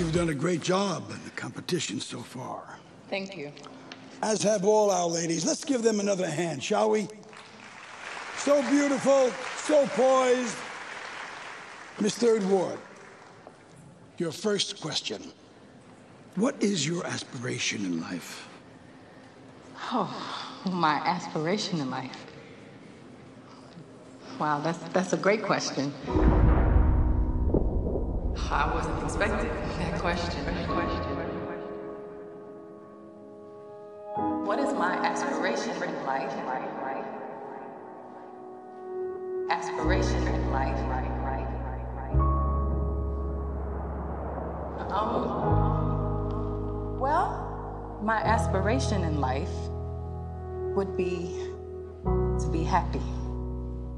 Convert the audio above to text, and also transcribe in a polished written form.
You've done a great job in the competition so far. Thank you. As have all our ladies. Let's give them another hand, shall we? So beautiful, so poised. Miss Third Ward, your first question. What is your aspiration in life? Oh, my aspiration in life. Wow, that's a great question. I wasn't expecting that question. What is my aspiration in life? Aspiration in life. Well, my aspiration in life would be to be happy.